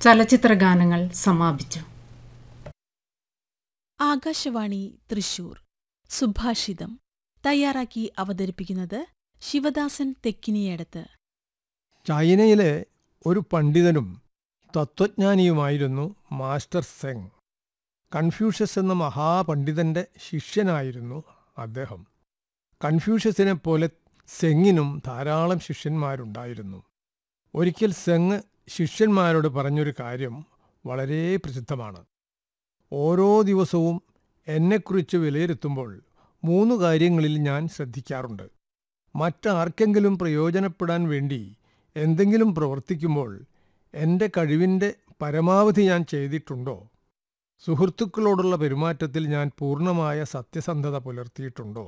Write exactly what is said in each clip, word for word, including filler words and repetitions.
ചലച്ചിത്ര ഗാനങ്ങൾ സമാപിച്ചു. ആകാശവാണി തൃശൂർ സുഭാഷിതം തയ്യാറാക്കി അവതരിപ്പിക്കുന്നത് ശിവദാസൻ തെക്കിനിയടത്ത്. ചൈനയിലെ ഒരു പണ്ഡിതനും തത്വജ്ഞാനിയുമായിരുന്നു മാസ്റ്റർ സെങ്. കൺഫ്യൂഷ്യസ് എന്ന മഹാപണ്ഡിതന്റെ ശിഷ്യനായിരുന്നു അദ്ദേഹം. കൺഫ്യൂഷ്യസിനെ പോലെ സെങ്ങിനും ധാരാളം ശിഷ്യന്മാരുണ്ടായിരുന്നു. ഒരിക്കൽ സെങ് ശിഷ്യന്മാരോട് പറഞ്ഞൊരു കാര്യം വളരെ പ്രസിദ്ധമാണ്. ഓരോ ദിവസവും എന്നെക്കുറിച്ച് വിലയിരുത്തുമ്പോൾ മൂന്ന് കാര്യങ്ങളിൽ ഞാൻ ശ്രദ്ധിക്കാറുണ്ട്. മറ്റാർക്കെങ്കിലും പ്രയോജനപ്പെടാൻ വേണ്ടി എന്തെങ്കിലും പ്രവർത്തിക്കുമ്പോൾ എൻ്റെ കഴിവിൻ്റെ പരമാവധി ഞാൻ ചെയ്തിട്ടുണ്ടോ? സുഹൃത്തുക്കളോടുള്ള പെരുമാറ്റത്തിൽ ഞാൻ പൂർണ്ണമായ സത്യസന്ധത പുലർത്തിയിട്ടുണ്ടോ?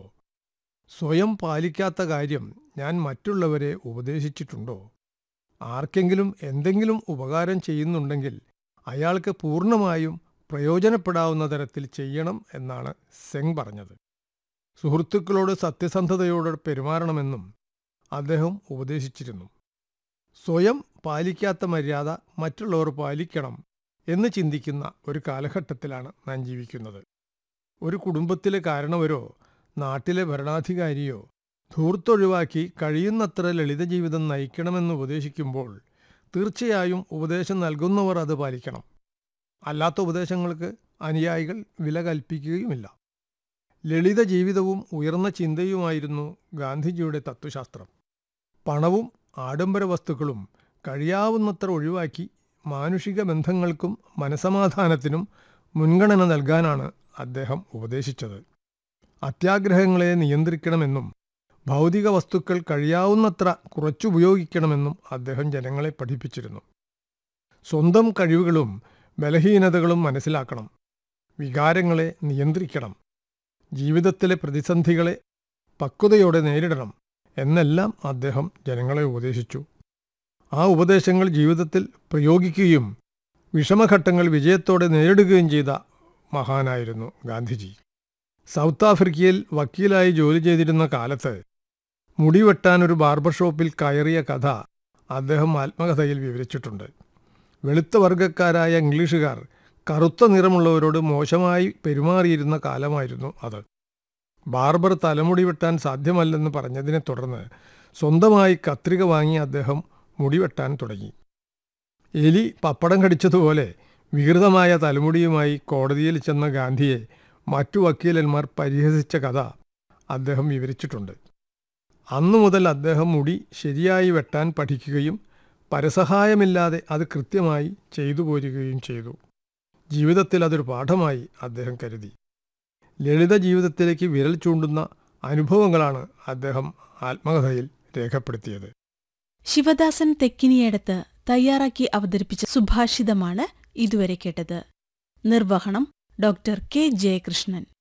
സ്വയം പാലിക്കാത്ത കാര്യം ഞാൻ മറ്റുള്ളവരെ ഉപദേശിച്ചിട്ടുണ്ടോ? ആർക്കെങ്കിലും എന്തെങ്കിലും ഉപകാരം ചെയ്യുന്നുണ്ടെങ്കിൽ അയാൾക്ക് പൂർണ്ണമായും പ്രയോജനപ്പെടാവുന്ന തരത്തിൽ ചെയ്യണം എന്നാണ് സെങ് പറഞ്ഞത്. സുഹൃത്തുക്കളോട് സത്യസന്ധതയോടെ പെരുമാറണമെന്നും അദ്ദേഹം ഉപദേശിച്ചിരുന്നു. സ്വയം പാലിക്കാത്ത മര്യാദ മറ്റുള്ളവർ പാലിക്കണം എന്ന് ചിന്തിക്കുന്ന ഒരു കാലഘട്ടത്തിലാണ് നാം ജീവിക്കുന്നത്. ഒരു കുടുംബത്തിലെ കാരണവരോ നാട്ടിലെ ഭരണാധികാരിയോ ധൂർത്തൊഴിവാക്കി കഴിയുന്നത്ര ലളിത ജീവിതം നയിക്കണമെന്ന് ഉപദേശിക്കുമ്പോൾ തീർച്ചയായും ഉപദേശം നൽകുന്നവർ അത് പാലിക്കണം. അല്ലാത്ത ഉപദേശങ്ങൾക്ക് അനുയായികൾ വില കൽപ്പിക്കുകയുമില്ല. ലളിത ജീവിതവും ഉയർന്ന ചിന്തയുമായിരുന്നു ഗാന്ധിജിയുടെ തത്വശാസ്ത്രം. പണവും ആഡംബര വസ്തുക്കളും കഴിയാവുന്നത്ര ഒഴിവാക്കി മാനുഷിക ബന്ധങ്ങൾക്കും മനസമാധാനത്തിനും മുൻഗണന നൽകാനാണ് അദ്ദേഹം ഉപദേശിച്ചത്. അത്യാഗ്രഹങ്ങളെ നിയന്ത്രിക്കണമെന്നും ഭൗതിക വസ്തുക്കൾ കഴിയാവുന്നത്ര കുറച്ചുപയോഗിക്കണമെന്നും അദ്ദേഹം ജനങ്ങളെ പഠിപ്പിച്ചിരുന്നു. സ്വന്തം കഴിവുകളും ബലഹീനതകളും മനസ്സിലാക്കണം. വികാരങ്ങളെ നിയന്ത്രിക്കണം. ജീവിതത്തിലെ പ്രതിസന്ധികളെ പക്വതയോടെ നേരിടണം എന്നെല്ലാം അദ്ദേഹം ജനങ്ങളെ ഉപദേശിച്ചു. ആ ഉപദേശങ്ങൾ ജീവിതത്തിൽ പ്രയോഗിക്കുകയും വിഷമഘട്ടങ്ങൾ വിജയത്തോടെ നേരിടുകയും ചെയ്ത മഹാനായിരുന്നു ഗാന്ധിജി. സൗത്ത് ആഫ്രിക്കയിൽ വക്കീലായി ജോലി ചെയ്തിരുന്ന കാലത്ത് മുടിവെട്ടാൻ ഒരു ബാർബർ ഷോപ്പിൽ കയറിയ കഥ അദ്ദേഹം ആത്മകഥയിൽ വിവരിച്ചിട്ടുണ്ട്. വെളുത്ത വർഗക്കാരായ ഇംഗ്ലീഷുകാർ കറുത്ത നിറമുള്ളവരോട് മോശമായി പെരുമാറിയിരുന്ന കാലമായിരുന്നു അത്. ബാർബർ തലമുടി വെട്ടാൻ സാധ്യമല്ലെന്ന് പറഞ്ഞതിനെ തുടർന്ന് സ്വന്തമായി കത്രിക വാങ്ങി അദ്ദേഹം മുടിവെട്ടാൻ തുടങ്ങി. എലി പപ്പടം കടിച്ചതുപോലെ വികൃതമായ തലമുടിയുമായി കോടതിയിൽ ചെന്ന ഗാന്ധിയെ മറ്റു വക്കീലന്മാർ പരിഹസിച്ച കഥ അദ്ദേഹം വിവരിച്ചിട്ടുണ്ട്. അന്നു മുതൽ അദ്ദേഹം മുടി ശരിയായി വെട്ടാൻ പഠിക്കുകയും പരസഹായമില്ലാതെ അത് കൃത്യമായി ചെയ്തു പോരുകയും ചെയ്തു. ജീവിതത്തിൽ അതൊരു പാഠമായി അദ്ദേഹം കരുതി. ലളിത ജീവിതത്തിലേക്ക് വിരൽ ചൂണ്ടുന്ന അനുഭവങ്ങളാണ് അദ്ദേഹം ആത്മകഥയിൽ രേഖപ്പെടുത്തിയത്. ശിവദാസൻ തെക്കിനിയടത്ത് തയ്യാറാക്കി അവതരിപ്പിച്ച സുഭാഷിതമാണ് ഇതുവരെ കേട്ടത്. നിർവഹണം ഡോക്ടർ കെ ജയകൃഷ്ണൻ.